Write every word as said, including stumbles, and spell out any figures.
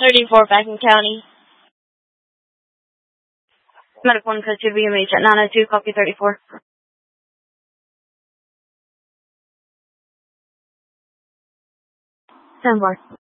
thirty-four, Packing County. Medical one code two B M H at nine oh two, copy thirty-four. Stand by.